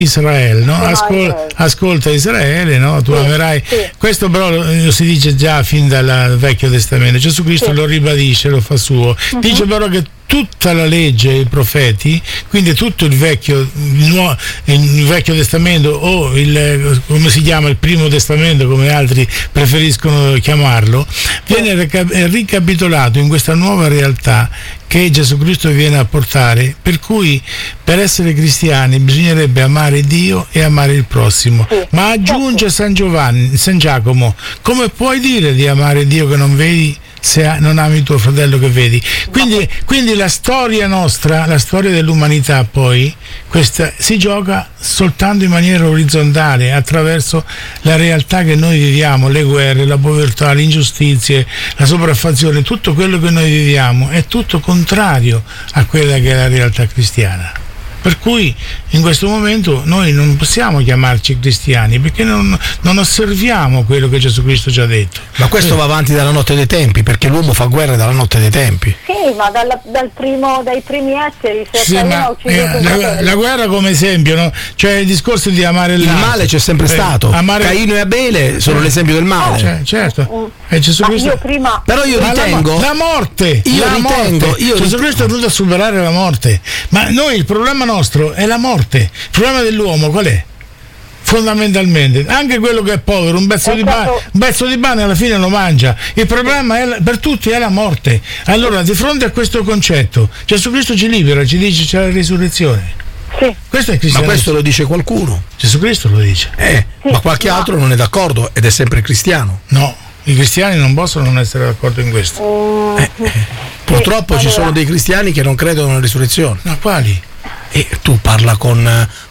Israele, no? Ascolta Israele, no? Tu amerai. Questo però lo si dice già fin dal Vecchio Testamento. Gesù Cristo lo ribadisce, lo fa suo. Dice però che tutta la legge e i profeti, quindi tutto il Vecchio Testamento o come si chiama, il Primo Testamento, come altri preferiscono chiamarlo, viene ricapitolato in questa nuova realtà che Gesù Cristo viene a portare, per cui per essere cristiani bisognerebbe amare Dio e amare il prossimo. Ma aggiunge San Giacomo, come puoi dire di amare Dio che non vedi se non ami tuo fratello che vedi? Quindi la storia nostra, la storia dell'umanità poi, questa si gioca soltanto in maniera orizzontale, attraverso la realtà che noi viviamo, le guerre, la povertà, le ingiustizie, la sopraffazione, tutto quello che noi viviamo è tutto contrario a quella che è la realtà cristiana. Per cui in questo momento noi non possiamo chiamarci cristiani, perché non osserviamo quello che Gesù Cristo ci ha detto. Ma questo va avanti dalla notte dei tempi, perché l'uomo fa guerra dalla notte dei tempi. Sì, ma dai primi esseri. La guerra come esempio, no? Cioè il discorso di amare il male c'è sempre stato. Caino e Abele sono l'esempio del male. Certo. Gesù Cristo... Però io ritengo la morte. Gesù Cristo è venuto a superare la morte. Ma noi il problema nostro è la morte. Il problema dell'uomo qual è? Fondamentalmente anche quello che è povero, un pezzo di pane alla fine lo mangia. Il problema per tutti è la morte. Allora, di fronte a questo concetto, Gesù Cristo ci libera, ci dice c'è la risurrezione. Sì. Questo è cristianesimo. Ma questo lo dice qualcuno. Gesù Cristo lo dice. Ma qualche altro non è d'accordo ed è sempre cristiano. No, i cristiani non possono non essere d'accordo in questo. Purtroppo ci sono dei cristiani che non credono nella risurrezione. Ma quali? E tu parla con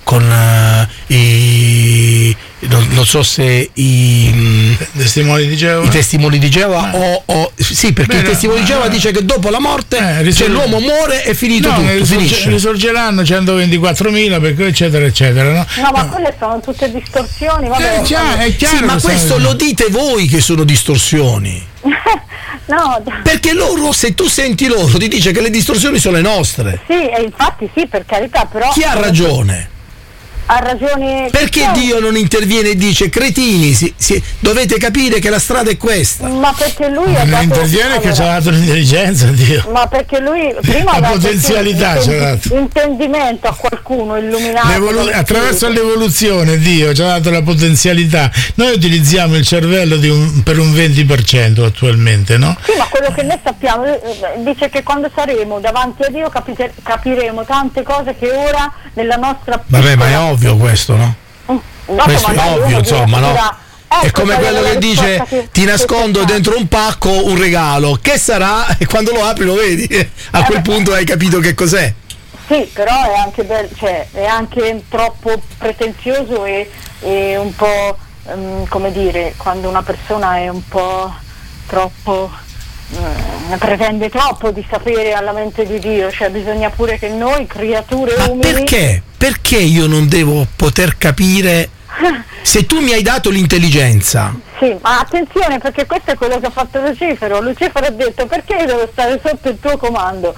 i non so se i testimoni di Geova. I testimoni di Geova sì, perché il testimone di Geova dice che dopo la morte cioè l'uomo muore e finito tutto, finisce. Risorgeranno 124.000 perché eccetera eccetera, no? No, ma quelle sono tutte distorsioni, è chiaro, sì, ma questo lo dite voi che sono distorsioni. No, perché loro, se tu senti loro, ti dice che le distorsioni sono le nostre. Sì, e infatti sì, per carità, però chi ha ragione? Ha ragione. Perché Dio non interviene e dice cretini, dovete capire che la strada è questa? Ma perché lui ha dato, interviene che ci ha dato l'intelligenza, Dio. Ma perché lui prima la potenzialità ci ha dato intendimento a qualcuno illuminato attraverso l'evoluzione. Dio ci ha dato la potenzialità. Noi utilizziamo il cervello per un 20% attualmente, no? Sì, ma quello che noi sappiamo dice che quando saremo davanti a Dio capiremo tante cose che ora nella nostra vabbè, ma è ovvio questo, no? Questo è ovvio, insomma, no? È come quello che dice ti nascondo dentro un pacco un regalo, che sarà? E quando lo apri lo vedi, a quel punto hai capito che cos'è. Sì, però è anche è anche troppo pretenzioso e un po' come dire, quando una persona è un po' troppo pretende troppo di sapere alla mente di Dio, cioè bisogna pure che noi creature umili. Perché io non devo poter capire se tu mi hai dato l'intelligenza? Sì, ma attenzione, perché questo è quello che ha fatto Lucifero. Lucifero ha detto: perché io devo stare sotto il tuo comando?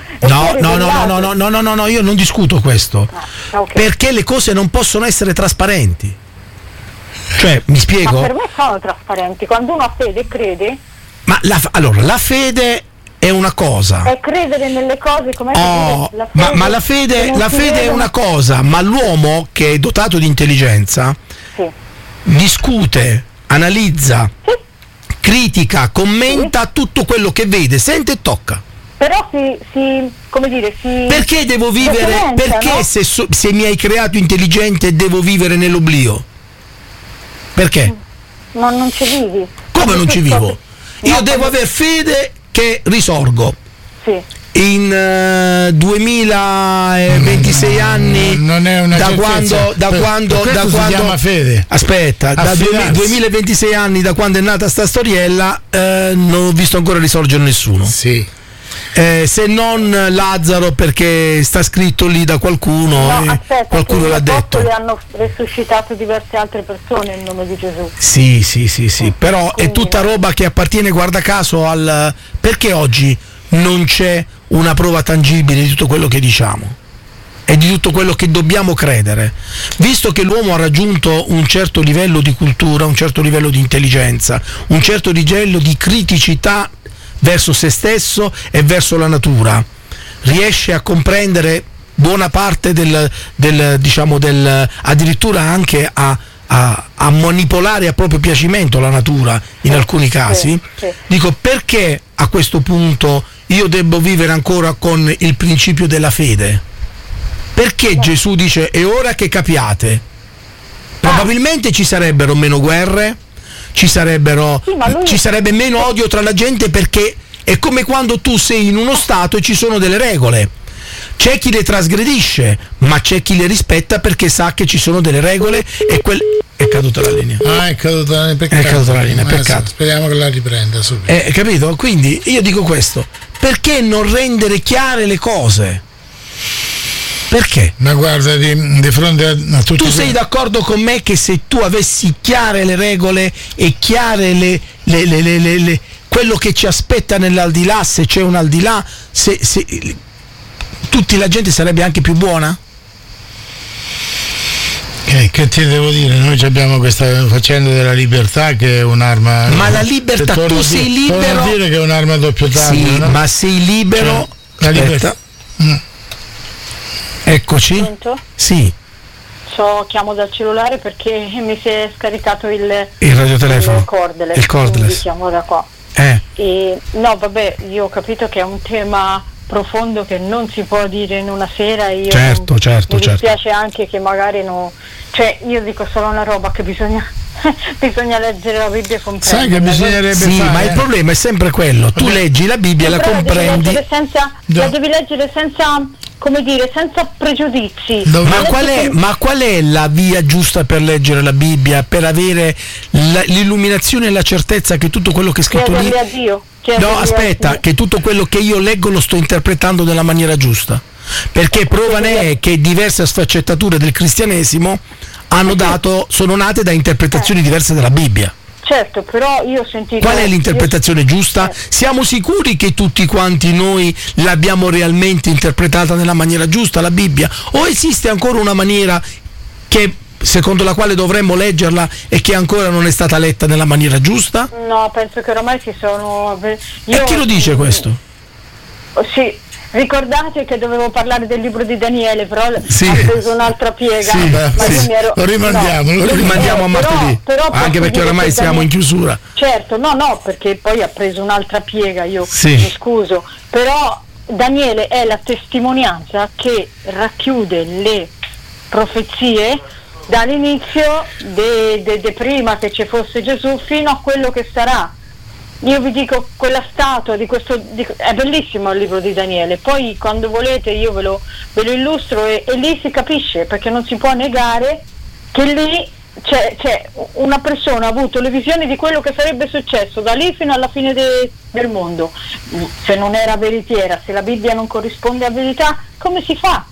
No, io non discuto questo. Okay. Perché le cose non possono essere trasparenti. Cioè, mi spiego? Ma per me sono trasparenti, quando uno ha fede crede. Ma la fede è una cosa. È credere nelle cose come ma la fede è una cosa, ma l'uomo che è dotato di intelligenza discute, analizza, critica, commenta tutto quello che vede, sente e tocca. Però perché devo vivere? Perché no? se mi hai creato intelligente devo vivere nell'oblio? Perché? Ma non ci vivi. Come non ci vivo? Io devo avere fede che risorgo. Sì. In 2026 anni non è una da quando si chiama fede. Aspetta, da 2026 anni da quando è nata sta storiella non ho visto ancora risorgere nessuno. Sì. Se non Lazzaro, perché sta scritto lì da qualcuno, qualcuno l'ha detto. Le hanno resuscitato diverse altre persone in nome di Gesù. Sì, però è tutta roba che appartiene, guarda caso, perché oggi non c'è una prova tangibile di tutto quello che diciamo. e di tutto quello che dobbiamo credere. Visto che l'uomo ha raggiunto un certo livello di cultura, un certo livello di intelligenza, un certo livello di criticità verso se stesso e verso la natura, riesce a comprendere buona parte addirittura anche a manipolare a proprio piacimento la natura in alcuni casi. Dico, perché a questo punto io devo vivere ancora con il principio della fede? Perché Gesù dice è ora che capiate? Probabilmente ci sarebbero meno guerre, ci sarebbe meno odio tra la gente, perché è come quando tu sei in uno stato e ci sono delle regole. C'è chi le trasgredisce, ma c'è chi le rispetta perché sa che ci sono delle regole e è caduta la linea. È caduta la linea, peccato. Speriamo che la riprenda subito. Capito? Quindi io dico questo: perché non rendere chiare le cose? Perché? Ma guarda, di fronte a tutti. Tu sei d'accordo con me che se tu avessi chiare le regole e chiare quello che ci aspetta nell'aldilà, se c'è un aldilà, se tutti la gente sarebbe anche più buona? Che ti devo dire? Noi abbiamo questa faccenda della libertà, che è un'arma. Ma la libertà, tu sei libero. Vuol dire che è un'arma a doppio taglio. Sì, no? Ma sei libero. La libertà. Eccoci. Pronto? Sì. Chiamo dal cellulare perché mi si è scaricato il radiotelefono. Il cordless. Chiamo da qua. No, vabbè, io ho capito che è un tema profondo che non si può dire in una sera. Mi dispiace anche che magari io dico solo una roba che bisogna leggere la Bibbia e comprendere. Sai che bisognerebbe fare? Ma il problema è sempre quello: tu leggi la Bibbia e la comprendi. La devi leggere senza pregiudizi. Ma qual è la via giusta per leggere la Bibbia, per avere l'illuminazione e la certezza che tutto quello che è scritto lì? Che tutto quello che io leggo lo sto interpretando nella maniera giusta. Perché prova ne è che diverse sfaccettature del cristianesimo sono nate da interpretazioni diverse della Bibbia. Certo, però io ho sentito. Qual è l'interpretazione giusta? Siamo sicuri che tutti quanti noi l'abbiamo realmente interpretata nella maniera giusta, la Bibbia? O esiste ancora una maniera secondo la quale dovremmo leggerla e che ancora non è stata letta nella maniera giusta? No, penso che oramai ci sono. E chi lo dice questo? Sì. Ricordate che dovevo parlare del libro di Daniele, però ha preso un'altra piega. Lo rimandiamo a martedì, anche perché oramai siamo in chiusura. Certo, no, perché poi ha preso un'altra piega, io mi scuso. Però Daniele è la testimonianza che racchiude le profezie dall'inizio, prima che ci fosse Gesù, fino a quello che sarà. Io vi dico, quella statua è bellissimo il libro di Daniele, poi quando volete io ve lo illustro e lì si capisce, perché non si può negare che lì c'è una persona ha avuto le visioni di quello che sarebbe successo da lì fino alla fine del mondo. Se non era veritiera, se la Bibbia non corrisponde a verità, come si fa?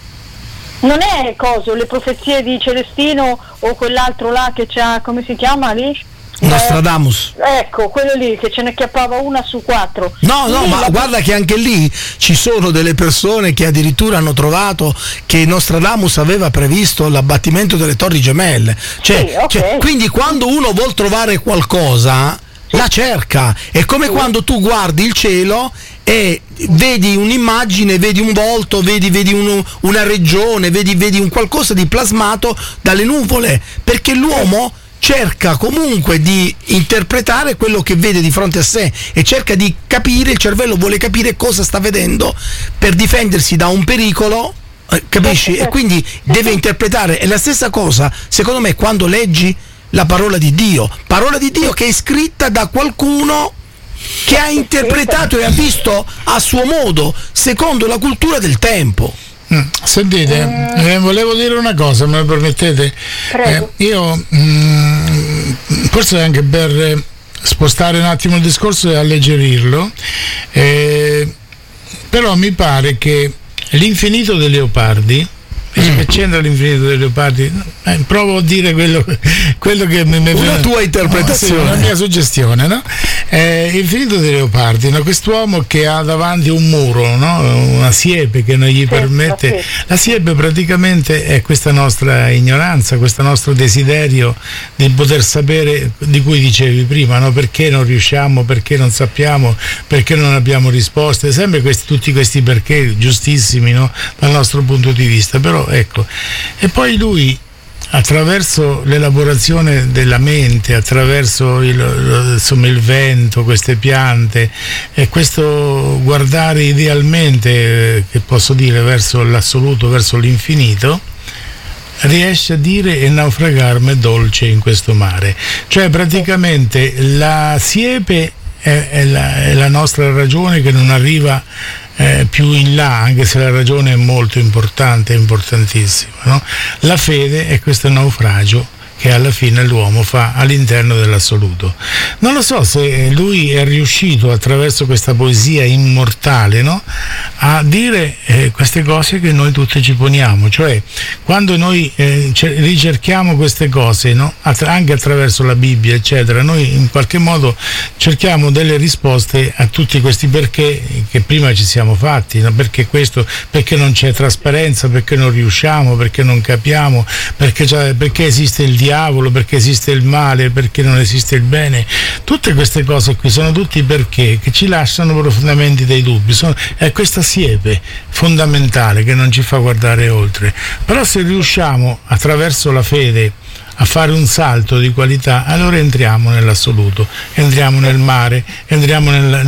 Non è le profezie di Celestino o quell'altro là che c'ha, come si chiama lì? Nostradamus. Ecco, quello lì che ce ne chiappava una su 4. Ma guarda che anche lì ci sono delle persone che addirittura hanno trovato che Nostradamus aveva previsto l'abbattimento delle torri gemelle. Quindi quando uno vuol trovare qualcosa la cerca. È come quando tu guardi il cielo e vedi un'immagine, vedi un volto, vedi una regione, vedi un qualcosa di plasmato dalle nuvole, perché l'uomo cerca comunque di interpretare quello che vede di fronte a sé e cerca di capire, il cervello vuole capire cosa sta vedendo per difendersi da un pericolo, capisci? E quindi deve interpretare. È la stessa cosa, secondo me, quando leggi la parola di Dio che è scritta da qualcuno che ha interpretato e ha visto a suo modo, secondo la cultura del tempo. Sentite, volevo dire una cosa, me lo permettete? Io forse anche per spostare un attimo il discorso e alleggerirlo, però mi pare che l'infinito dei leopardi, che c'entra l'infinito dei leopardi, provo a dire quello che mi una tua interpretazione, la mia suggestione, no? Infinito dei Leopardi, no? Quest'uomo che ha davanti un muro, no? Una siepe che non gli permette. La siepe praticamente è questa nostra ignoranza, questo nostro desiderio di poter sapere, di cui dicevi prima, no? Perché non riusciamo, perché non sappiamo, perché non abbiamo risposte, sempre tutti questi perché giustissimi, no? Dal nostro punto di vista, però ecco. E poi lui, attraverso l'elaborazione della mente, attraverso il vento, queste piante e questo guardare idealmente, che posso dire, verso l'assoluto, verso l'infinito, riesce a dire: e naufragarmi dolce in questo mare. Cioè praticamente la siepe è la nostra ragione che non arriva più in là, anche se la ragione è molto importante, importantissima, no? La fede è questo naufragio che alla fine l'uomo fa all'interno dell'assoluto. Non lo so se lui è riuscito attraverso questa poesia immortale, no? A dire queste cose che noi tutte ci poniamo, cioè quando noi ricerchiamo queste cose, no? Anche attraverso la Bibbia eccetera, noi in qualche modo cerchiamo delle risposte a tutti questi perché che prima ci siamo fatti, no? Perché questo, perché non c'è trasparenza, perché non riusciamo, perché non capiamo, perché esiste il diavolo, perché esiste il male, perché non esiste il bene. Tutte queste cose qui sono tutti perché che ci lasciano profondamente dei dubbi. È questa siepe fondamentale che non ci fa guardare oltre. Però se riusciamo attraverso la fede a fare un salto di qualità, allora entriamo nell'assoluto, entriamo nel mare, entriamo nel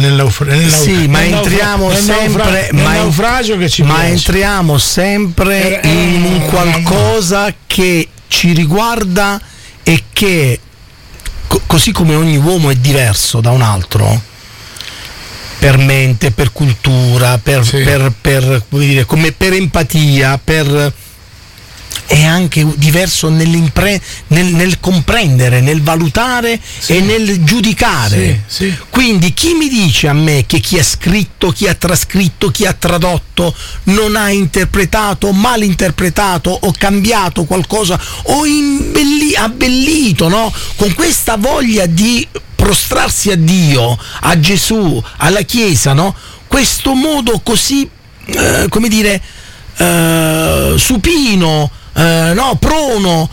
naufragio che ci piace. Ma entriamo sempre in un qualcosa che ci riguarda e che, così come ogni uomo è diverso da un altro, per mente, per cultura, come dire, come per empatia, è anche diverso nel comprendere, nel valutare e nel giudicare. Quindi chi mi dice a me che chi ha scritto, chi ha trascritto, chi ha tradotto non ha interpretato, malinterpretato o cambiato qualcosa o abbellito, no? Con questa voglia di prostrarsi a Dio, a Gesù, alla Chiesa, no? Questo modo così, come dire, supino, prono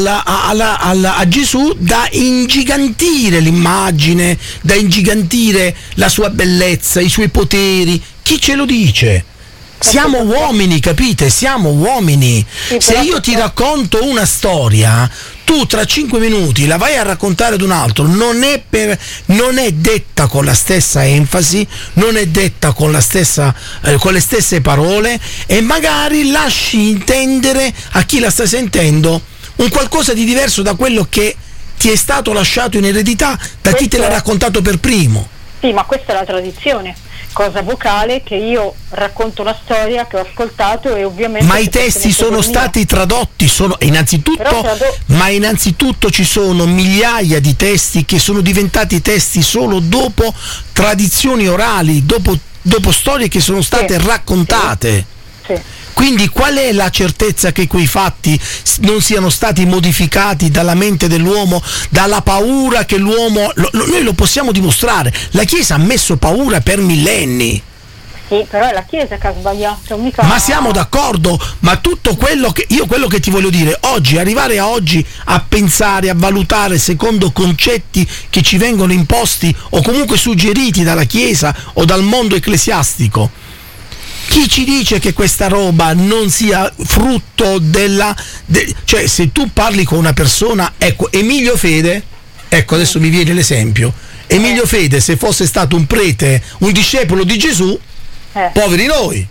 a Gesù, da ingigantire l'immagine, da ingigantire la sua bellezza, i suoi poteri. Chi ce lo dice? Siamo uomini, capite? Siamo uomini. Se io ti racconto una storia, tu tra 5 minuti la vai a raccontare ad un altro, non è detta con la stessa enfasi, non è detta con le stesse parole, e magari lasci intendere a chi la sta sentendo un qualcosa di diverso da quello che ti è stato lasciato in eredità da chi te l'ha raccontato per primo. Sì, ma questa è la tradizione, cosa vocale, che io racconto la storia che ho ascoltato e ovviamente... Ma i testi sono stati tradotti, innanzitutto ci sono migliaia di testi che sono diventati testi solo dopo tradizioni orali, dopo storie che sono state raccontate. Sì. Quindi qual è la certezza che quei fatti non siano stati modificati dalla mente dell'uomo, dalla paura che l'uomo... Noi lo possiamo dimostrare, la Chiesa ha messo paura per millenni. Sì, però è la Chiesa che ha sbagliato, mica... Ma siamo d'accordo, ma tutto quello che ti voglio dire, arrivare a oggi a pensare, a valutare secondo concetti che ci vengono imposti o comunque suggeriti dalla Chiesa o dal mondo ecclesiastico, chi ci dice che questa roba non sia frutto cioè, se tu parli con una persona, ecco, Emilio Fede, ecco, adesso mi viene l'esempio, Emilio Fede, se fosse stato un prete, un discepolo di Gesù, poveri noi.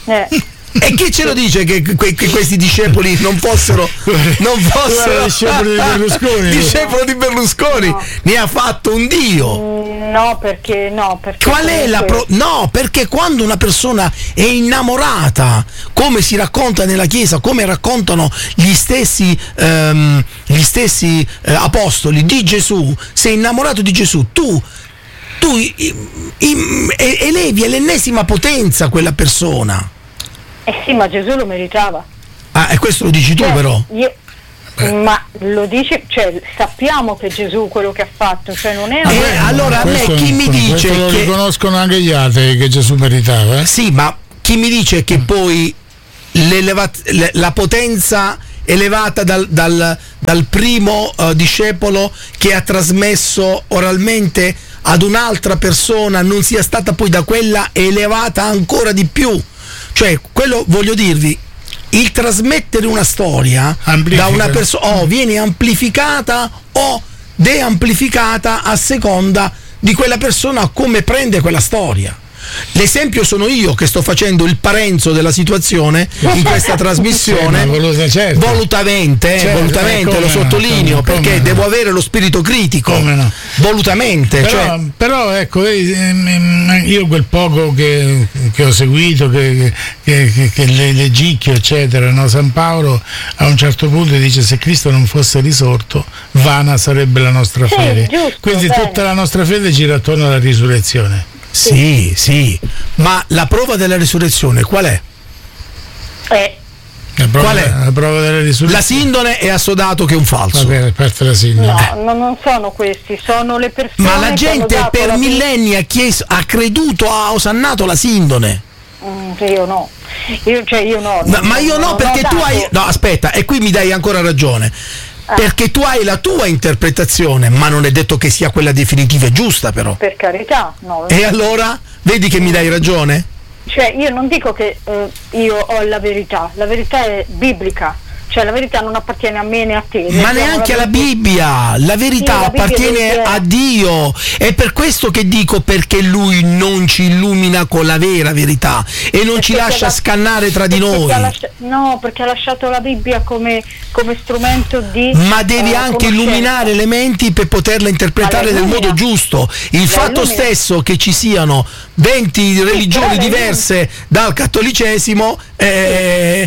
E chi ce lo dice che questi discepoli non fossero discepoli di Berlusconi? Discepolo di Berlusconi, no. Ne ha fatto un dio. No, perché qual è perché quando una persona è innamorata, come si racconta nella Chiesa, come raccontano gli stessi apostoli di Gesù, sei innamorato di Gesù, tu elevi all'ennesima potenza quella persona. Sì, ma Gesù lo meritava. E questo lo dici tu, però. Ma lo dice, cioè sappiamo che Gesù quello che ha fatto, cioè non è allora a me chi mi dice che lo che riconoscono anche gli altri che Gesù meritava? Sì, ma chi mi dice che poi la potenza elevata dal primo discepolo che ha trasmesso oralmente ad un'altra persona non sia stata poi da quella elevata ancora di più? Cioè, quello voglio dirvi, il trasmettere una storia da una persona viene amplificata o deamplificata a seconda di quella persona come prende quella storia. L'esempio sono io che sto facendo il Parenzo della situazione in questa trasmissione, volutamente lo sottolineo, perché devo avere lo spirito critico, volutamente. Però ecco, io quel poco che ho seguito, che leggicchio eccetera, no? San Paolo a un certo punto dice: se Cristo non fosse risorto, vana sarebbe la nostra fede. Giusto, quindi tutta la nostra fede gira attorno alla risurrezione. Sì, ma la prova della risurrezione qual è? La prova della risurrezione? La sindone è assodato che è un falso. La sindone. No, non sono questi, sono le persone. Ma la gente per millenni ha creduto, ha osannato la sindone. Io no. Io no. Ma io no, perché tu hai. No, aspetta, e qui mi dai ancora ragione. Perché tu hai la tua interpretazione, ma non è detto che sia quella definitiva e giusta, però. Per carità, no. E allora? Vedi che mi dai ragione? Cioè, io non dico che io ho la verità è biblica. Cioè la verità non appartiene a me né a te. Ma neanche alla Bibbia. La verità appartiene a Dio. È per questo che dico, perché Lui non ci illumina con la vera verità e non ci lascia scannare tra di noi. Perché ha lasciato la Bibbia come strumento di. Ma devi anche illuminare le menti per poterla interpretare nel modo giusto. Il fatto stesso che ci siano 20 religioni diverse dal cattolicesimo è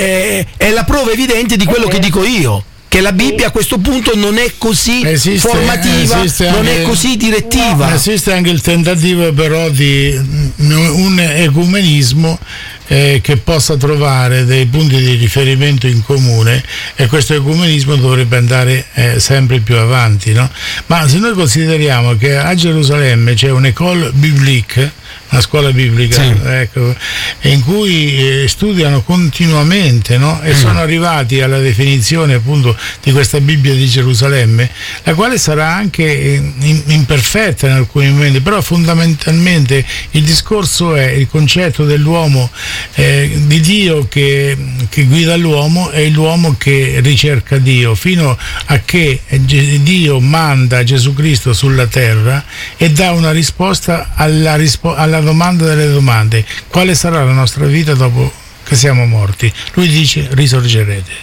la prova evidente di quello che dico io, che la Bibbia a questo punto non è così formativa, non è così direttiva. No. Esiste anche il tentativo però di un ecumenismo che possa trovare dei punti di riferimento in comune, e questo ecumenismo dovrebbe andare sempre più avanti, no? Ma se noi consideriamo che a Gerusalemme c'è un'école biblique, una scuola biblica, ecco, in cui studiano continuamente, no? E sono arrivati alla definizione appunto di questa Bibbia di Gerusalemme, la quale sarà anche imperfetta in alcuni momenti, però fondamentalmente il discorso è il concetto dell'uomo, di Dio che guida l'uomo e l'uomo che ricerca Dio, fino a che Dio manda Gesù Cristo sulla terra e dà una risposta alla domanda delle domande: quale sarà la nostra vita dopo che siamo morti? Lui dice: risorgerete.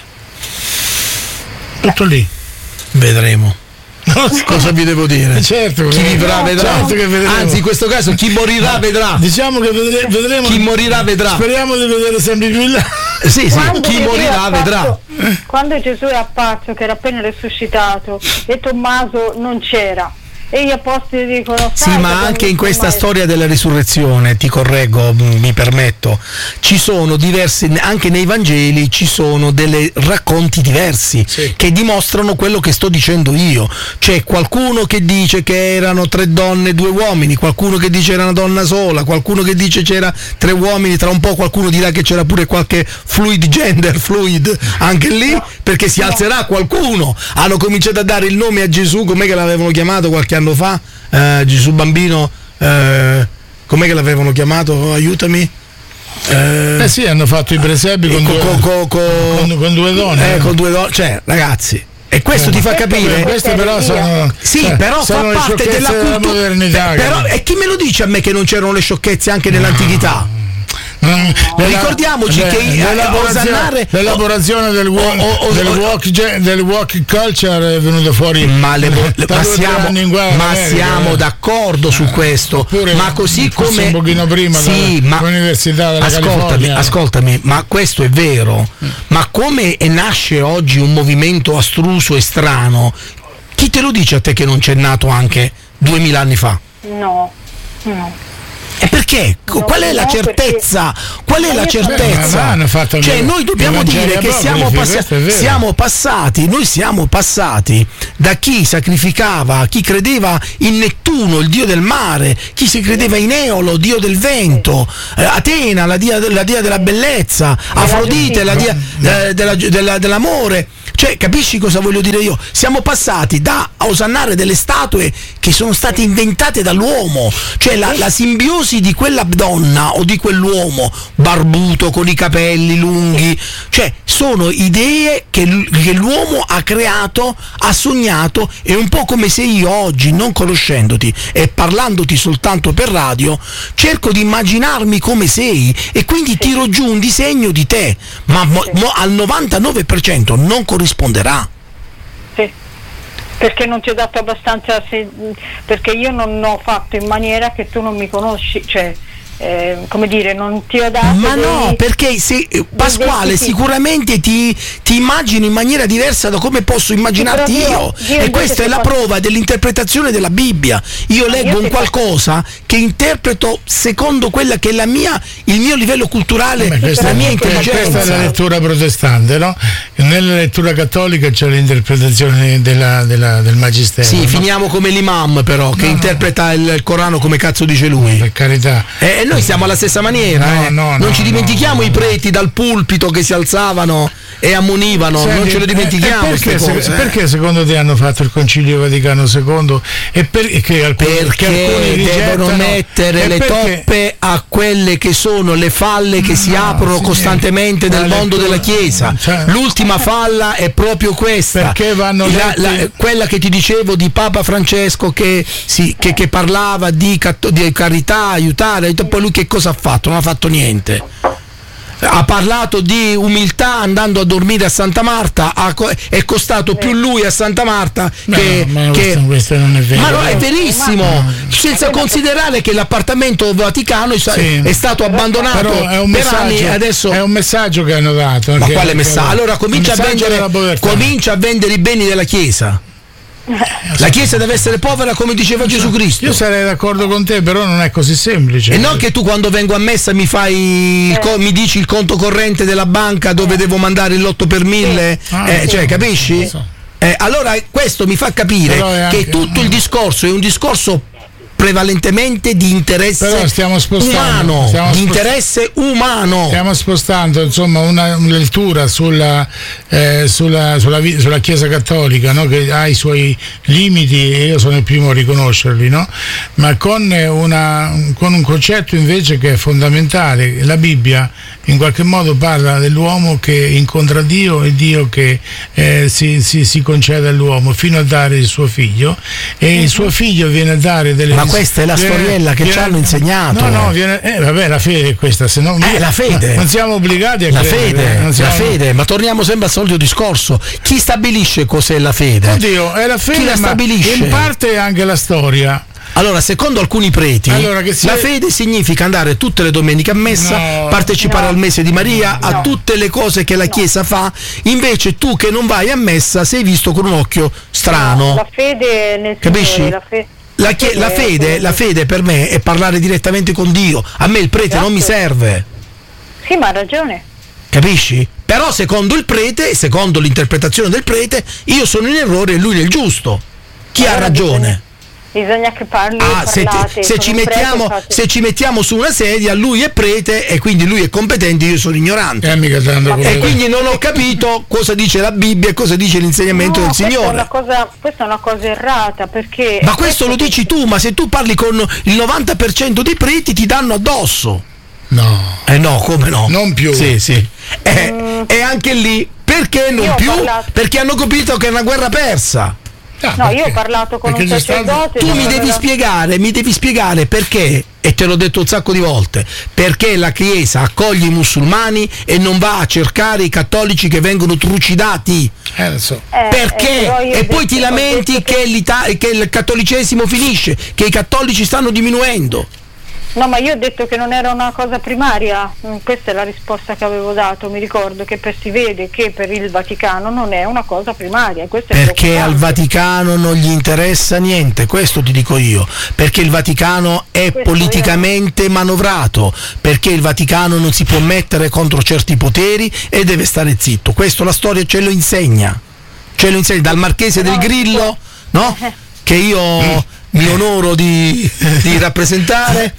Tutto lì. Vedremo. Cosa vi devo dire? Certo, chi vivrà vedrà. Certo che vedremo. Anzi, in questo caso chi morirà vedrà. Diciamo che vedremo. Chi morirà vedrà. Speriamo di vedere sempre più in là. Sì, chi morirà vedrà. Quando Gesù è apparso, che era appena risuscitato, e Tommaso non c'era, e gli apostoli dicono: sì, ma anche in questa storia della risurrezione, ti correggo, mi permetto, ci sono diversi, anche nei Vangeli ci sono dei racconti diversi che dimostrano quello che sto dicendo io. C'è qualcuno che dice che erano 3 donne e 2 uomini, qualcuno che dice era una donna sola, qualcuno che dice c'era 3 uomini, tra un po' qualcuno dirà che c'era pure qualche gender fluid anche lì, perché si alzerà qualcuno. Hanno cominciato a dare il nome a Gesù, com'è che l'avevano chiamato qualche anno fa, Gesù bambino, com'è che l'avevano chiamato? Aiutami. Sì, hanno fatto i presepi con 2 donne. Con 2 donne, cioè ragazzi. E questo ti fa capire. Queste però sono. Sì, però sono fa parte della cultura. Modernità. Però, e chi me lo dice a me che non c'erano le sciocchezze anche nell'antichità? Ricordiamoci che l'elaborazione del walk culture è venuta fuori, ma siamo d'accordo su questo, ma così come un pochino prima dall'università della California. Ascoltami, ma questo è vero, ma come nasce oggi un movimento astruso e strano, chi te lo dice a te che non c'è nato anche 2000 anni fa? No. E che? Qual è la certezza? Qual è la certezza? Cioè noi dobbiamo dire che siamo passati da chi sacrificava, chi credeva in Nettuno, il dio del mare, chi si credeva in Eolo, dio del vento, Atena, la dia della bellezza, Afrodite, la dia dell'amore. Cioè, capisci cosa voglio dire io? Siamo passati da osannare delle statue che sono state inventate dall'uomo, cioè la simbiosi di quella donna o di quell'uomo barbuto con i capelli lunghi, cioè sono idee che l'uomo ha creato, ha sognato. È un po' come se io oggi, non conoscendoti e parlandoti soltanto per radio, cerco di immaginarmi come sei e quindi tiro giù un disegno di te, ma al 99% non corrisponderà. Sì, perché non ti ho dato abbastanza, perché io non ho fatto in maniera che tu non mi conosci, cioè come dire, non ti ho dato. Ma no, perché Pasquale sicuramente ti immagino in maniera diversa da come posso immaginarti io e questa è la prova dell'interpretazione della Bibbia. Io leggo un qualcosa che interpreto secondo quella che è il mio livello culturale, la mia intelligenza. Questa è la lettura protestante, no? Nella lettura cattolica c'è l'interpretazione del magistero. Sì, no? Finiamo come l'imam però, che interpreta il Corano come cazzo dice lui. Per carità. Noi siamo alla stessa maniera, non ci dimentichiamo i preti dal pulpito che si alzavano e ammonivano. Senti, non ce lo dimentichiamo. Perché secondo te hanno fatto il Concilio Vaticano II? Perché devono mettere le toppe a quelle che sono le falle che si aprono costantemente nel mondo della Chiesa. L'ultima falla è proprio questa. Perché vanno quella che ti dicevo di Papa Francesco che parlava di carità, aiutare. Poi lui che cosa ha fatto? Non ha fatto niente. Ha parlato di umiltà andando a dormire a Santa Marta, è costato più lui a Santa Marta questo non è vero. Ma no, è verissimo, senza considerare che l'appartamento Vaticano è stato abbandonato però è un per anni e adesso è un messaggio che hanno dato. Ma quale messaggio? Allora comincia a vendere i beni della Chiesa. La Chiesa deve essere povera come diceva Gesù Cristo. Io sarei d'accordo con te, però non è così semplice. E non che tu quando vengo a messa mi mi dici il conto corrente della banca dove devo mandare il lotto per 1000, cioè capisci? Allora questo mi fa capire che tutto il discorso è un discorso prevalentemente di interesse umano, interesse umano. Stiamo spostando insomma una lettura sulla Chiesa Cattolica, no? Che ha i suoi limiti e io sono il primo a riconoscerli, no? Ma con un concetto invece che è fondamentale. La Bibbia in qualche modo parla dell'uomo che incontra Dio e Dio che si concede all'uomo fino a dare il suo figlio e il suo figlio viene a dare delle questa è la storiella che ci hanno insegnato. Vabbè, la fede è questa, se no la fede. Non siamo obbligati a la fede, ma torniamo sempre al solito discorso. Chi stabilisce cos'è la fede? Oddio, è la fede, chi la stabilisce? In parte è anche la storia. Allora, secondo alcuni preti, la fede significa andare tutte le domeniche a messa, partecipare al mese di Maria, a tutte le cose che la Chiesa fa. Invece tu che non vai a messa sei visto con un occhio strano. La fede nel capisci? Signore, la fede per me è parlare direttamente con Dio. A me il prete non mi serve. Sì, ma ha ragione. Capisci? Però secondo il prete, secondo l'interpretazione del prete, io sono in errore e lui nel giusto. Chi ha ragione? Bisogna che parli se ci mettiamo su una sedia, lui è prete e quindi lui è competente, io sono ignorante. E quindi non ho capito cosa dice la Bibbia e cosa dice l'insegnamento del Signore. Questa è una cosa errata, perché. Ma questo lo dici tu, ma se tu parli con il 90% dei preti ti danno addosso. No. No, come no? Non più. Sì. E anche lì, perché non più? Perché hanno capito che è una guerra persa. No, io ho parlato con un sacerdote. Tu mi devi spiegare perché, e te l'ho detto un sacco di volte, perché la Chiesa accoglie i musulmani e non va a cercare i cattolici che vengono trucidati. Perché? E poi ti lamenti che il cattolicesimo finisce, che i cattolici stanno diminuendo. No, ma io ho detto che non era una cosa primaria, questa è la risposta che avevo dato, mi ricordo che si vede che per il Vaticano non è una cosa primaria. Perché al Vaticano non gli interessa niente, questo ti dico io, perché il Vaticano è politicamente manovrato, perché il Vaticano non si può mettere contro certi poteri e deve stare zitto, questo la storia ce lo insegna dal Marchese del Grillo, no? Che io mi onoro di rappresentare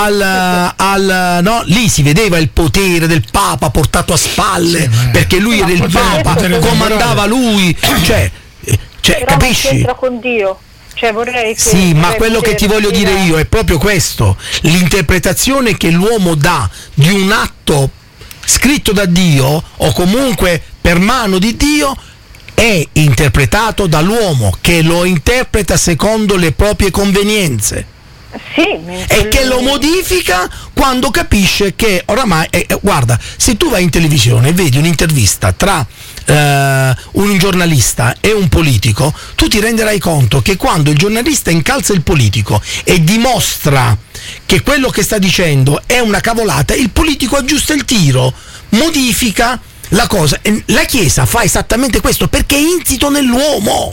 no, lì si vedeva il potere del Papa portato a spalle, perché lui era il Papa, comandava lui, cioè capisci? C'entra con Dio. Cioè vorrei che sì, ma quello che ti voglio dire io è proprio questo, l'interpretazione che l'uomo dà di un atto scritto da Dio o comunque per mano di Dio è interpretato dall'uomo, che lo interpreta secondo le proprie convenienze. Sì, e che lo modifica quando capisce che oramai guarda, se tu vai in televisione e vedi un'intervista tra un giornalista e un politico, tu ti renderai conto che quando il giornalista incalza il politico e dimostra che quello che sta dicendo è una cavolata, il politico aggiusta il tiro, modifica la cosa. La Chiesa fa esattamente questo perché è insito nell'uomo.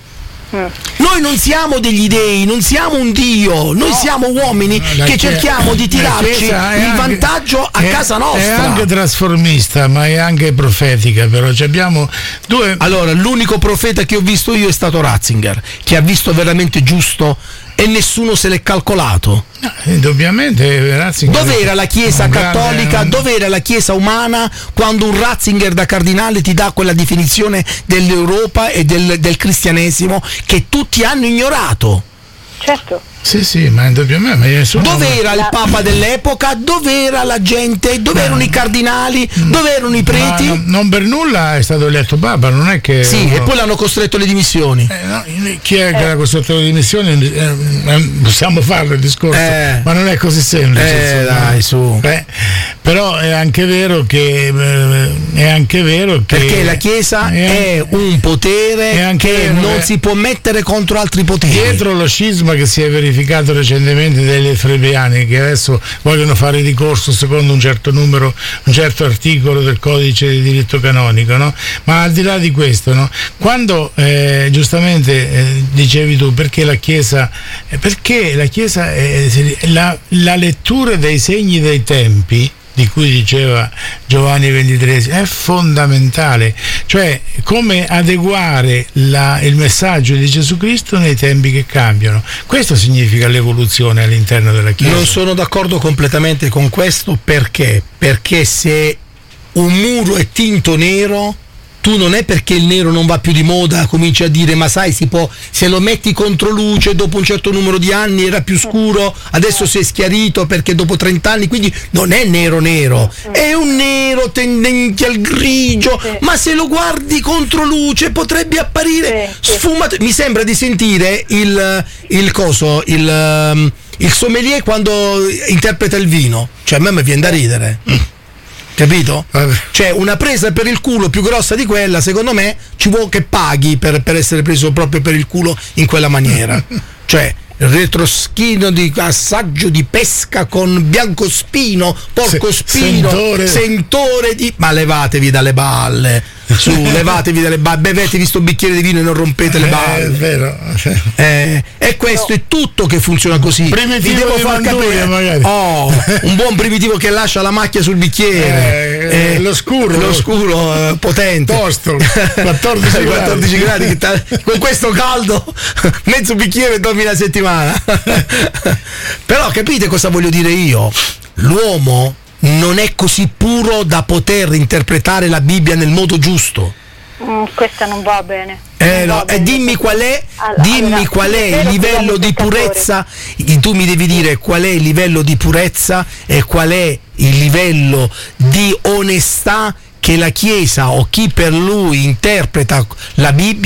Noi non siamo degli dei, non siamo un Dio, noi siamo uomini che cerchiamo di tirarci il vantaggio a casa nostra. È anche trasformista, ma è anche profetica, però abbiamo due. Allora, l'unico profeta che ho visto io è stato Ratzinger, che ha visto veramente giusto e nessuno se l'è calcolato. Indubbiamente Ratzinger. Dov'era la Chiesa cattolica, dov'era la Chiesa umana quando un Ratzinger da cardinale ti dà quella definizione dell'Europa e del cristianesimo che tutti hanno ignorato? Certo. Sì, ma indubbiamente. Dov'era il Papa dell'epoca? Dov'era la gente? Dov'erano i cardinali? Dov'erano i preti? Non per nulla è stato eletto Papa, non è che. Sì, e poi l'hanno costretto alle dimissioni. Chi è che l'ha costretto alle dimissioni? Possiamo farlo il discorso, ma non è così semplice. Dai, su. Però è anche vero che. Perché la Chiesa è un potere che non si può mettere contro altri poteri. Dietro lo scisma che si è verificato recentemente degli efrebiani, che adesso vogliono fare ricorso secondo un certo numero, un certo articolo del codice di diritto canonico, no? Ma al di là di questo, no? Quando giustamente dicevi tu perché la Chiesa la lettura dei segni dei tempi di cui diceva Giovanni XXIII è fondamentale, cioè come adeguare il messaggio di Gesù Cristo nei tempi che cambiano. Questo significa l'evoluzione all'interno della Chiesa. Non sono d'accordo completamente con questo, perché se un muro è tinto nero, tu non è perché il nero non va più di moda cominci a dire ma sai si può, se lo metti contro luce dopo un certo numero di anni era più scuro, adesso si è schiarito perché dopo 30 anni, quindi non è nero, è un nero tendente al grigio, ma se lo guardi contro luce potrebbe apparire sfumato. Mi sembra di sentire il sommelier quando interpreta il vino, cioè a me mi viene da ridere. Capito? Cioè una presa per il culo più grossa di quella, secondo me ci vuole che paghi per essere preso proprio per il culo in quella maniera. Cioè retroschino di assaggio di pesca con biancospino, porcospino, sentore di. Ma levatevi dalle balle. Su, levatevi dalle balle, bevetevi sto bicchiere di vino e non rompete le balle. È vero. E questo è tutto che funziona così. Primitivo vi devo far capire magari. Un buon primitivo che lascia la macchia sul bicchiere. Lo scuro potente. Tosto. 14 gradi con questo caldo mezzo bicchiere dormi una settimana. Però capite cosa voglio dire io? L'uomo non è così puro da poter interpretare la Bibbia nel modo giusto. Questa non va bene. Dimmi qual è il livello di purezza. Tu mi devi dire qual è il livello di purezza e qual è il livello di onestà che la Chiesa o chi per lui interpreta la Bibbia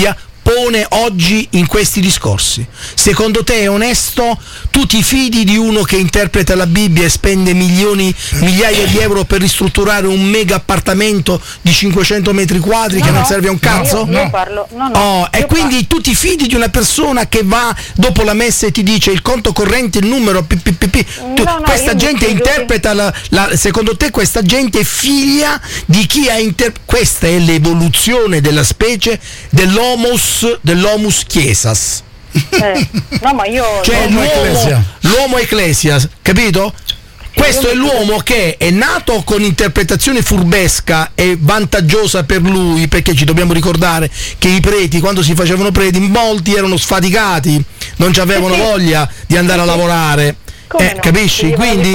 pone oggi in questi discorsi? Secondo te è onesto? Tu ti fidi di uno che interpreta la Bibbia e spende migliaia di euro per ristrutturare un mega appartamento di 500 metri quadri che non serve a un cazzo? Io parlo, e quindi tu ti fidi di una persona che va dopo la messa e ti dice il conto corrente, il numero questa gente interpreta secondo te questa gente è figlia di chi ha questa è l'evoluzione della specie dell'homus chiesas. No, ma io cioè l'uomo ecclesias, capito? Questo è l'uomo che è nato con interpretazione furbesca e vantaggiosa per lui, perché ci dobbiamo ricordare che i preti, quando si facevano preti, molti erano sfaticati, non avevano voglia di andare a lavorare. Capisci? Quindi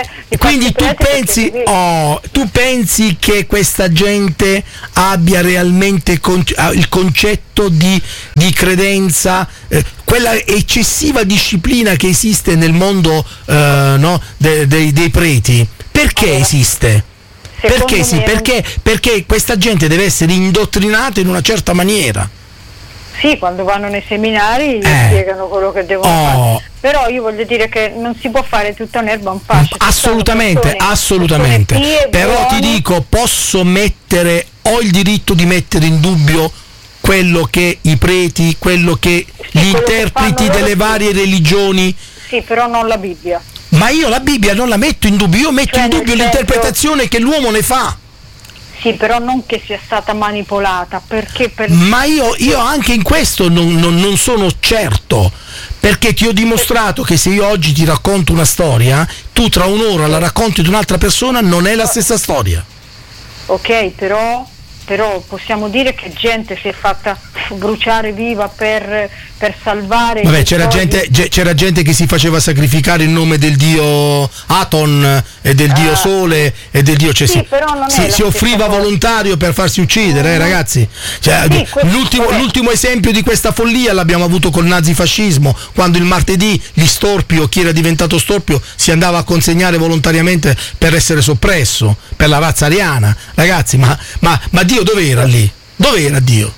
tu pensi che questa gente abbia realmente il concetto di credenza, quella eccessiva disciplina che esiste nel mondo dei preti? Perché esiste? Perché questa gente deve essere indottrinata in una certa maniera. Sì, quando vanno nei seminari gli spiegano quello che devono fare. Però io voglio dire che non si può fare tutta un'erba un fascio. Assolutamente. Però ti dico, ho il diritto di mettere in dubbio quello che i preti, quello che gli interpreti delle varie religioni. Sì, però non la Bibbia. Ma io la Bibbia non la metto in dubbio, io metto in dubbio l'interpretazione che l'uomo ne fa. Sì, però non che sia stata manipolata, perché ma io anche in questo non sono certo, perché ti ho dimostrato che se io oggi ti racconto una storia, tu tra un'ora la racconti di un'altra persona, non è la stessa storia. Ok, però possiamo dire che gente si è fatta bruciare viva per salvare. Vabbè, c'era gente che si faceva sacrificare in nome del dio Aton e del dio Sole e del dio si offriva volontario per farsi uccidere, ragazzi. Cioè, l'ultimo esempio di questa follia l'abbiamo avuto col nazifascismo, quando il martedì gli storpi o chi era diventato storpio si andava a consegnare volontariamente per essere soppresso per la razza ariana. Ragazzi, ma Dio dov'era lì? Dov'era Dio?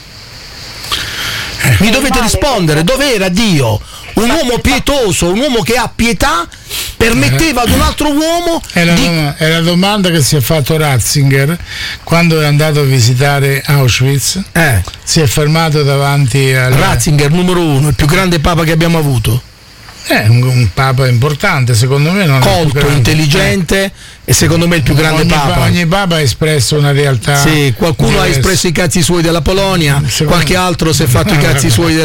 Mi dovete rispondere, dov'era Dio? Un uomo pietoso, un uomo che ha pietà, permetteva ad un altro uomo è la domanda che si è fatto Ratzinger quando è andato a visitare Auschwitz. Si è fermato davanti al Ratzinger numero 1, il più grande papa che abbiamo avuto. Un papa importante, secondo me, non colto, intelligente e secondo me il più grande papa. Ogni papa ha espresso una realtà. Sì, qualcuno ha espresso i cazzi suoi della Polonia, qualche altro si è fatto i cazzi suoi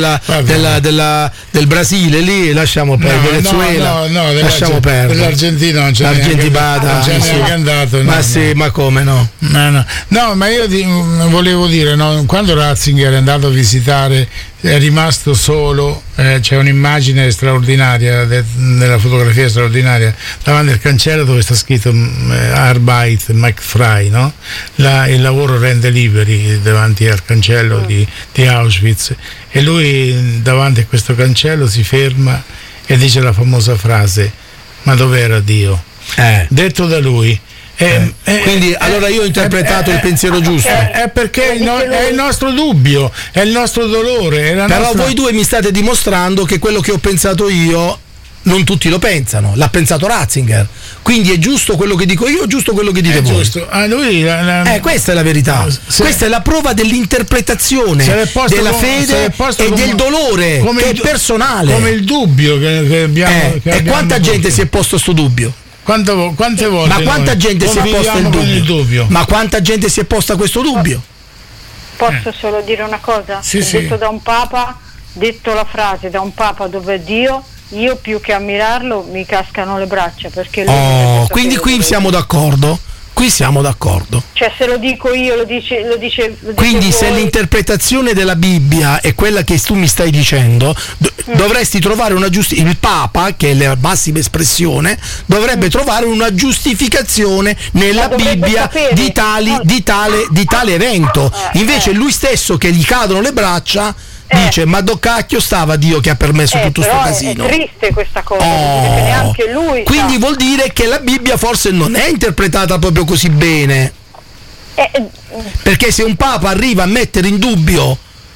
del Brasile, lì lasciamo perdere, Venezuela. Lasciamo perdere. Dell'Argentina non c'è neanche andato. Ma sì, ma come no? No, ma io volevo dire, quando Ratzinger è andato a visitare, è rimasto solo, c'è un'immagine straordinaria nella fotografia straordinaria davanti al cancello dove sta scritto Arbeit macht frei, no? Il lavoro rende liberi, davanti al cancello di Auschwitz, e lui davanti a questo cancello si ferma e dice la famosa frase: ma dov'era Dio? Detto da lui. Quindi allora io ho interpretato il pensiero giusto. È perché è il nostro dubbio, è il nostro dolore. Però voi due mi state dimostrando che quello che ho pensato io non tutti lo pensano, l'ha pensato Ratzinger. Quindi è giusto quello che dico io, giusto quello che dite voi. Giusto. Questa è la verità. Questa è la prova dell'interpretazione della fede e del dolore che è personale. Come il dubbio che abbiamo. E quanta gente si è posto a sto dubbio? Quante volte? Ma quanta gente si è posta il dubbio? Ma quanta gente si è posta questo dubbio? Posso solo dire una cosa? Sì. Detto da un papa, detto la frase da un papa dove è Dio, io più che ammirarlo mi cascano le braccia, perché lui quindi qui siamo d'accordo? Qui siamo d'accordo. Cioè, se lo dico io, lo dice quindi se l'interpretazione della Bibbia è quella che tu mi stai dicendo, dovresti trovare il Papa, che è la massima espressione, dovrebbe trovare una giustificazione nella Bibbia di tale evento. Invece lui stesso, che gli cadono le braccia, dice: ma do cacchio stava Dio che ha permesso tutto sto casino? È triste questa cosa, perché neanche lui quindi vuol dire che la Bibbia forse non è interpretata proprio così bene, perché se un papa arriva a mettere in dubbio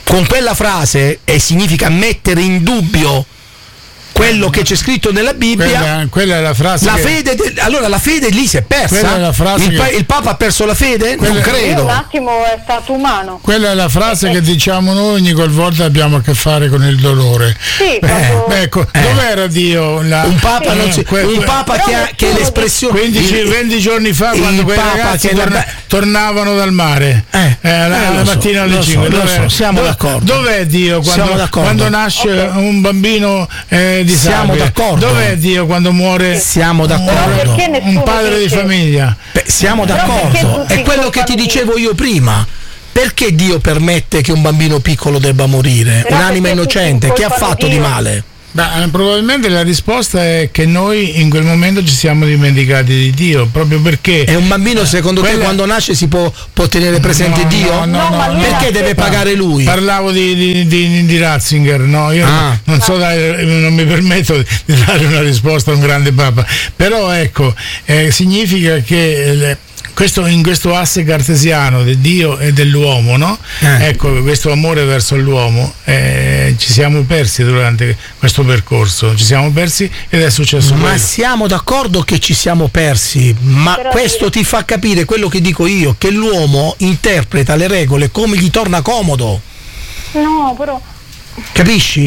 con quella frase, e significa mettere in dubbio quello che c'è scritto nella Bibbia, quella è la frase. Allora la fede lì si è persa. Quella è la frase il Papa ha perso la fede? Non credo. Un attimo è stato umano. Quella è la frase che diciamo noi ogni qualvolta abbiamo a che fare con il dolore. Sì, ecco, dov'era Dio? Un Papa, un Papa che è l'espressione. 20 giorni fa, quando quei ragazzi tornavano dal mare, la mattina alle 5. Siamo d'accordo. Dov'è Dio quando nasce un bambino? Siamo d'accordo. Dov'è Dio quando muore? Siamo d'accordo. Un padre di famiglia. Siamo d'accordo. È quello che ti dicevo io prima. Perché Dio permette che un bambino piccolo debba morire? Un'anima innocente, che ha fatto di male? Probabilmente la risposta è che noi in quel momento ci siamo dimenticati di Dio, proprio perché. E un bambino secondo te quando nasce si può tenere presente Dio? No, perché deve pagare lui? Parlavo di Ratzinger, no? Io non so non mi permetto di dare una risposta a un grande Papa, però ecco, significa che in questo asse cartesiano del Dio e dell'uomo, no? Ecco, questo amore verso l'uomo, ci siamo persi durante questo percorso, ci siamo persi ed è successo ma siamo d'accordo che ci siamo persi, ma però questo ti fa capire quello che dico io, che l'uomo interpreta le regole come gli torna comodo. No, però capisci?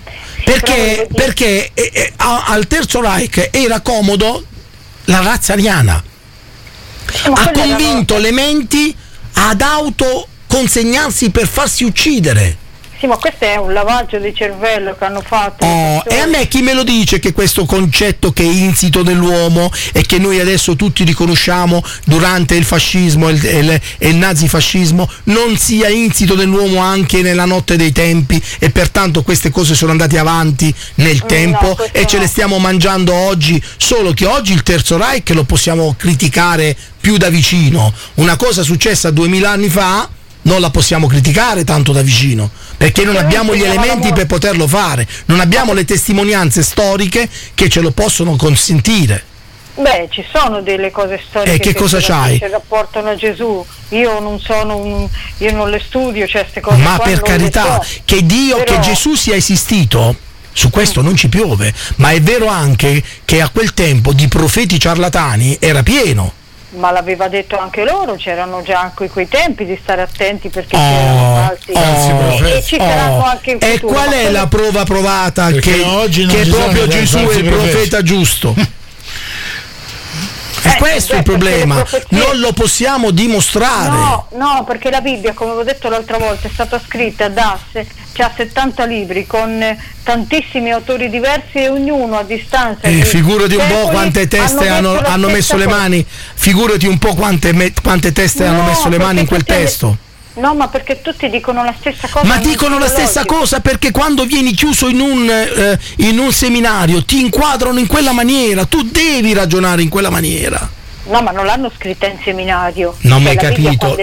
Perché al Terzo Reich era comodo la razza ariana. Ha convinto le menti ad autoconsegnarsi per farsi uccidere. Sì, ma questo è un lavaggio di cervello che hanno fatto. E a me chi me lo dice che questo concetto che è insito nell'uomo e che noi adesso tutti riconosciamo durante il fascismo e il nazifascismo non sia insito nell'uomo anche nella notte dei tempi, e pertanto queste cose sono andate avanti nel tempo e ce le stiamo mangiando oggi, solo che oggi il Terzo Reich lo possiamo criticare più da vicino. Una cosa successa 2000 anni fa non la possiamo criticare tanto da vicino, perché non abbiamo gli elementi per poterlo fare, non abbiamo le testimonianze storiche che ce lo possono consentire. Beh, ci sono delle cose storiche che cosa c'hai? Che rapportano a Gesù. Io non le studio, queste cose. Ma per carità, che Dio, che Gesù sia esistito, su questo non ci piove, ma è vero anche che a quel tempo di profeti ciarlatani era pieno. Ma l'aveva detto anche loro, c'erano già anche quei tempi di stare attenti, perché c'erano falsi e ci saranno anche in futuro. E qual è la prova provata che proprio Gesù è il profeta giusto? È questo il problema, non lo possiamo dimostrare. No, perché la Bibbia, come avevo detto l'altra volta, è stata scritta c'ha 70 libri con tantissimi autori diversi e ognuno a distanza. Figurati un po' quante teste hanno messo le mani, figurati un po' quante teste hanno messo le mani in quel testo. No, ma perché tutti dicono la stessa cosa. Ma dicono la stessa cosa perché quando vieni chiuso in un seminario ti inquadrano in quella maniera, tu devi ragionare in quella maniera. No, ma non l'hanno scritta in seminario. Non mi hai capito.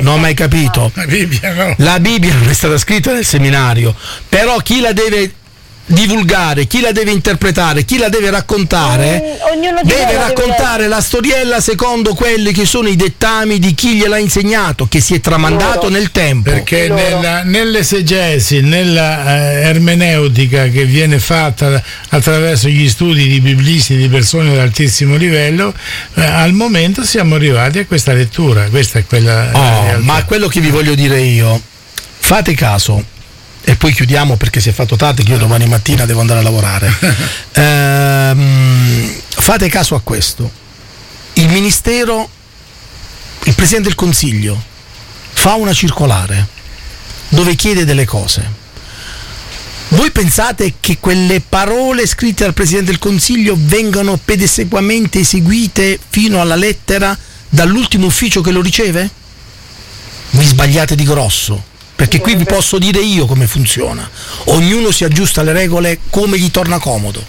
La Bibbia non è stata scritta nel seminario, però chi la deve divulgare, chi la deve interpretare, chi la deve raccontare, deve raccontare la storiella secondo quelli che sono i dettami di chi gliel'ha insegnato, che si è tramandato nel tempo. Perché nell'esegesi, nella ermeneutica che viene fatta attraverso gli studi di biblisti, di persone di altissimo livello, al momento siamo arrivati a questa lettura. Questa è quella ma quello che vi voglio dire io, fate caso, e poi chiudiamo perché si è fatto tardi, che io domani mattina devo andare a lavorare. Fate caso a questo: il ministero, il Presidente del Consiglio fa una circolare dove chiede delle cose. Voi pensate che quelle parole scritte dal Presidente del Consiglio vengano pedissequamente eseguite fino alla lettera dall'ultimo ufficio che lo riceve? Vi sbagliate di grosso. Perché qui vi posso dire io come funziona. Ognuno si aggiusta alle regole come gli torna comodo.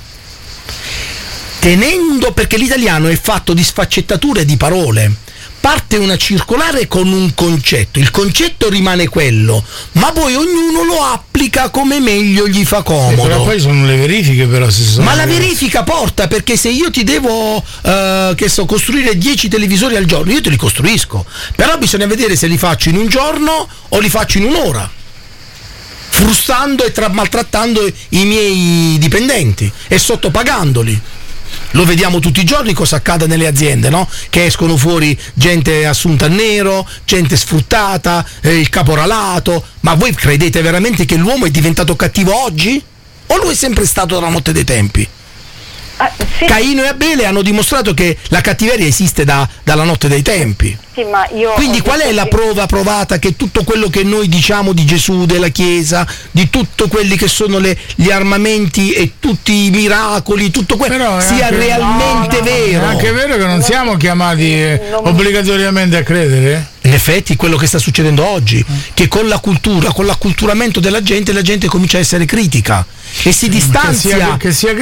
Perché l'italiano è fatto di sfaccettature di parole. Parte una circolare con un concetto, il concetto rimane quello, ma poi ognuno lo applica come meglio gli fa comodo. Però poi sono le verifiche, però ma la verifica porta, perché se io ti devo costruire 10 televisori al giorno, io te li costruisco, però bisogna vedere se li faccio in un giorno o li faccio in un'ora. frustando e maltrattando i miei dipendenti e sottopagandoli. Lo vediamo tutti i giorni cosa accade nelle aziende, no? Che escono fuori gente assunta a nero, gente sfruttata, il caporalato. Ma voi credete veramente che l'uomo è diventato cattivo oggi? O lo è sempre stato dalla notte dei tempi? Sì. Caino e Abele hanno dimostrato che la cattiveria esiste dalla notte dei tempi. Sì, ma quindi qual è la prova provata che tutto quello che noi diciamo di Gesù, della Chiesa, di tutto quelli che sono gli armamenti e tutti i miracoli, tutto quello sia realmente vero? È anche vero che non siamo chiamati obbligatoriamente a credere? In effetti quello che sta succedendo oggi, che con la cultura, con l'acculturamento della gente comincia a essere critica e si distanzia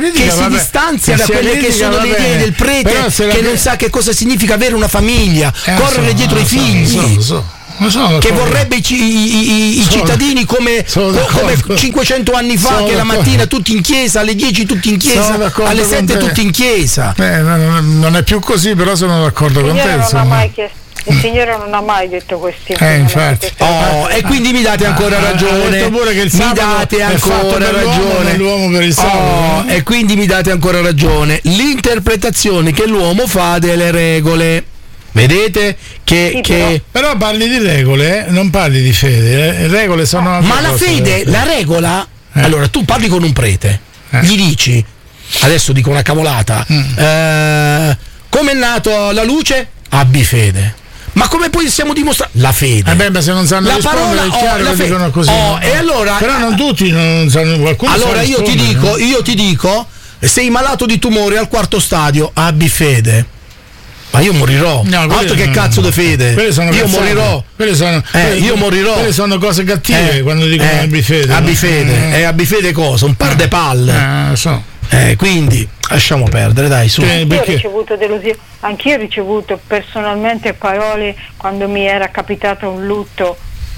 da quelle che sono le idee del prete che non sa che cosa significa avere una famiglia, correre dietro i figli, che vorrebbe i cittadini come 500 anni fa, che la mattina tutti in chiesa, alle 10 tutti in chiesa, alle 7 tutti in chiesa. Non è più così, però sono d'accordo con te. Il Signore non ha mai detto questi. Infatti. E quindi mi date ancora ragione. Ha detto pure che il mi date ancora ragione. L'uomo per il sabato. E quindi mi date ancora ragione. L'interpretazione che l'uomo fa delle regole. Vedete che però parli di regole, non parli di fede. Le regole sono. Ma la fede, la regola. Allora tu parli con un prete, gli dici, adesso dico una cavolata, come è nato la luce? Abbi fede. Ma come poi possiamo dimostrare? La fede. Ma se non sanno la rispondere parola, è chiaro che dicono così. E allora, però non tutti non sanno, qualcuno. Allora io ti dico, sei malato di tumore al 4° stadio, abbi fede. Ma io morirò. Altro che cazzo di fede. Io morirò. Io morirò. Quelle sono cose cattive quando dicono abbi fede. Abbi fede. E abbi fede cosa? Un par de palle. Quindi lasciamo perdere, dai, su. Ho ricevuto delusione, anch'io ho ricevuto personalmente parole quando mi era capitato un lutto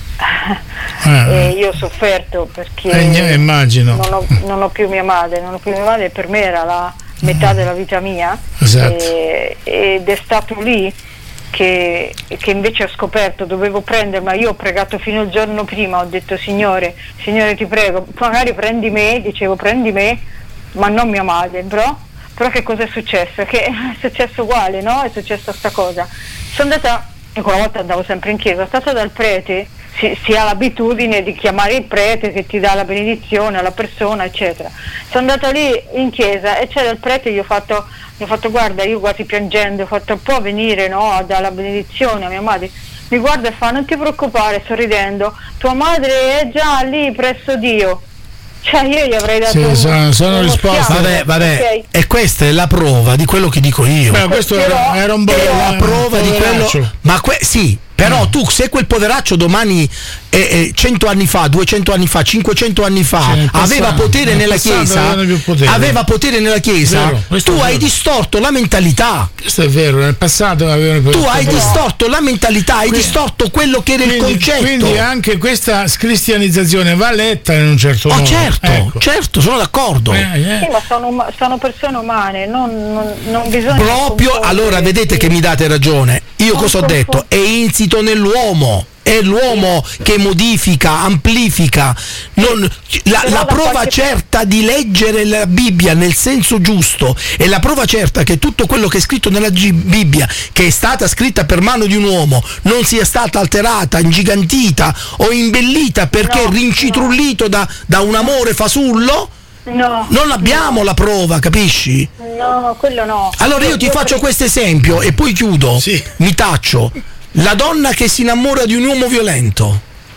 e io ho sofferto perché immagino. Non ho più mia madre, e per me era la metà della vita mia. Esatto. Ed è stato lì che invece ho scoperto, dovevo prendermi, io ho pregato fino al giorno prima, ho detto Signore ti prego, magari prendi me, ma non mia madre, però che cosa è successo? Che è successo uguale, no? È successa sta cosa. Sono andata, e quella volta andavo sempre in chiesa, sono stata dal prete, si ha l'abitudine di chiamare il prete che ti dà la benedizione alla persona, eccetera. Sono andata lì in chiesa e c'era il prete, gli ho fatto guarda, io quasi piangendo, ho fatto può venire, no, a dare la benedizione a mia madre. Mi guarda e fa non ti preoccupare, sorridendo, tua madre è già lì presso Dio. Cioè io gli avrei dato sono risposte. Vabbè. Okay. E questa è la prova di quello che dico io. Questo era un la prova di quello. Ma sì, però tu se quel poveraccio domani 100 anni fa, 200 anni fa, 500 anni fa aveva potere nella Chiesa, tu hai distorto la mentalità. Questo è vero, nel passato avevano tu hai distorto la mentalità, hai distorto quello che era il concetto. Quindi anche questa cristianizzazione va letta in un certo modo. Certo, sono d'accordo. Sì, ma sono persone umane, non bisogna. Proprio allora vedete che mi date ragione. Io cosa ho detto? È insito nell'uomo. È l'uomo che modifica, amplifica. La prova certa di leggere la Bibbia nel senso giusto e la prova certa che tutto quello che è scritto nella Bibbia, che è stata scritta per mano di un uomo, non sia stata alterata, ingigantita o imbellita perché rincitrullito da un amore fasullo. No, non abbiamo la prova, capisci? No, quello no. Allora io ti faccio questo esempio e poi chiudo. Sì. Mi taccio. La donna che si innamora di un uomo violento,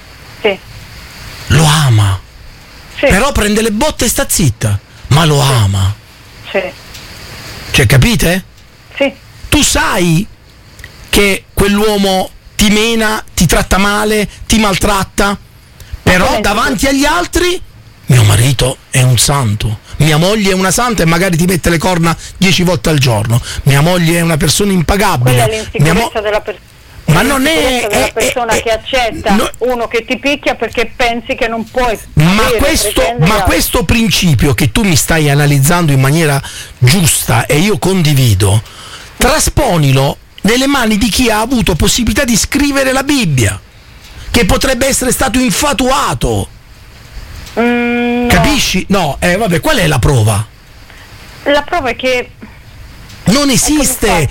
lo ama, però prende le botte e sta zitta, ma lo ama. Cioè, capite? Sì. Tu sai che quell'uomo ti mena, ti tratta male, ti maltratta, però davanti agli altri mio marito è un santo, mia moglie è una santa e magari ti mette le corna 10 volte al giorno, mia moglie è una persona impagabile. Quella è l'insicurezza della persona. Ma non è della persona che accetta uno che ti picchia perché pensi che non puoi. Ma questo principio che tu mi stai analizzando in maniera giusta e io condivido, trasponilo nelle mani di chi ha avuto possibilità di scrivere la Bibbia, che potrebbe essere stato infatuato Capisci? No, vabbè, qual è la prova? La prova è che non esiste,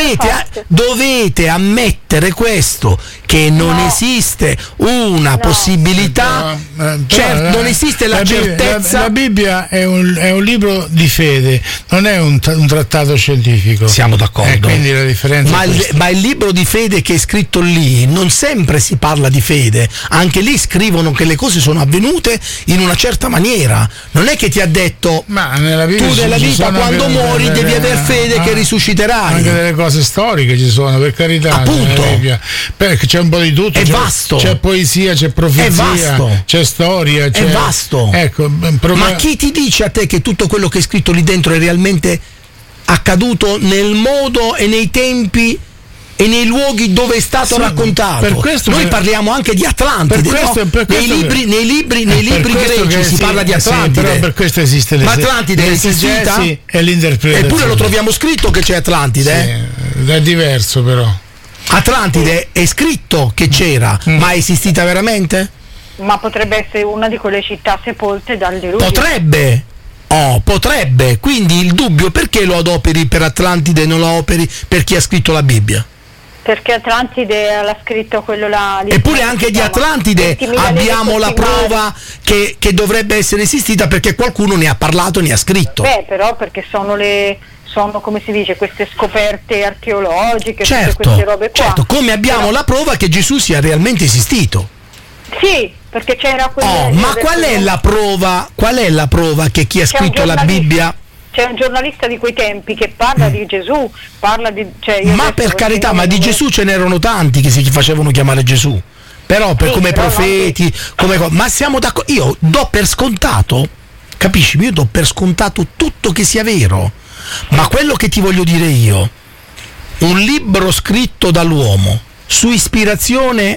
dovete ammettere questo, che non esiste una possibilità, certo, non esiste la certezza. La Bibbia è un libro di fede, non è un trattato scientifico. Siamo d'accordo. Quindi la differenza ma il libro di fede che è scritto lì non sempre si parla di fede, anche lì scrivono che le cose sono avvenute in una certa maniera. Non è che ti ha detto tu nella vita quando muori devi aver fede che risusciterai. Anche delle cose storiche ci sono, per carità. Appunto. Perché c'è un po' di tutto. È vasto. C'è poesia, c'è profezia, c'è storia. È vasto. Ecco, ma chi ti dice a te che tutto quello che è scritto lì dentro è realmente accaduto nel modo e nei tempi e nei luoghi dove è stato raccontato? Noi parliamo anche di Atlantide, nei libri greci si parla di Atlantide. Però per questo esiste ma Atlantide è esistita? E l'interpretazione. Eppure lo troviamo scritto che c'è Atlantide. È diverso però. Atlantide è scritto che c'era, ma è esistita veramente? Ma potrebbe essere una di quelle città sepolte dal diluvio. Potrebbe. Quindi il dubbio, perché lo adoperi per Atlantide e non lo adoperi per chi ha scritto la Bibbia? Perché Atlantide l'ha scritto quello là. Eppure anche di Atlantide abbiamo la prova che dovrebbe essere esistita, perché qualcuno ne ha parlato, ne ha scritto. Però perché sono come si dice, queste scoperte archeologiche, certo, tutte queste robe qua. Certo, come abbiamo la prova che Gesù sia realmente esistito. Sì, perché c'era ma qual è la prova che chi ha scritto la Bibbia? C'è un giornalista di quei tempi che parla di Gesù, ma per carità, ma di Gesù ce n'erano tanti che si facevano chiamare Gesù. Però come profeti, ma siamo d'accordo, io do per scontato, capisci? Io do per scontato tutto che sia vero. Ma quello che ti voglio dire io, un libro scritto dall'uomo su ispirazione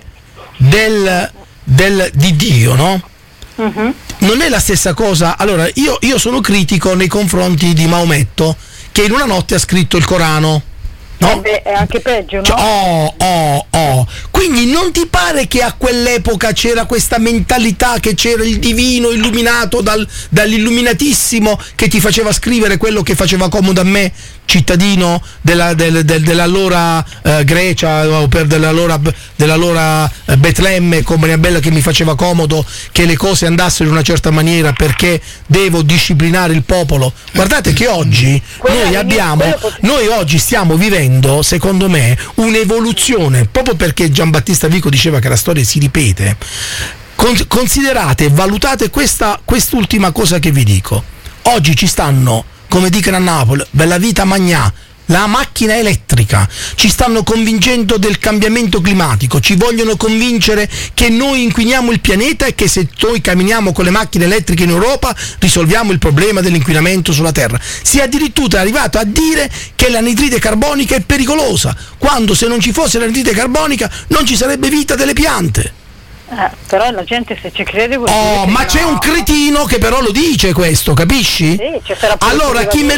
di Dio, no? Uh-huh. Non è la stessa cosa. Allora, io sono critico nei confronti di Maometto, che in una notte ha scritto il Corano. No? È anche peggio, no? Quindi non ti pare che a quell'epoca c'era questa mentalità, che c'era il divino illuminato dall'illuminatissimo che ti faceva scrivere quello che faceva comodo a me, cittadino dell'allora Grecia o dell'allora Betlemme, come bella, che mi faceva comodo che le cose andassero in una certa maniera perché devo disciplinare il popolo. Guardate che oggi noi oggi stiamo vivendo, secondo me, un'evoluzione, proprio perché Giambattista Vico diceva che la storia si ripete. Considerate, valutate quest'ultima cosa che vi dico. Oggi ci stanno, come dicono a Napoli, bella vita magnà, la macchina elettrica, ci stanno convincendo del cambiamento climatico, ci vogliono convincere che noi inquiniamo il pianeta e che se noi camminiamo con le macchine elettriche in Europa risolviamo il problema dell'inquinamento sulla Terra. Si è addirittura arrivato a dire che l'anidride carbonica è pericolosa, quando se non ci fosse l'anidride carbonica non ci sarebbe vita delle piante. Però la gente, se ci crede, ma c'è un cretino che però lo dice questo, capisci? Sì, allora chi me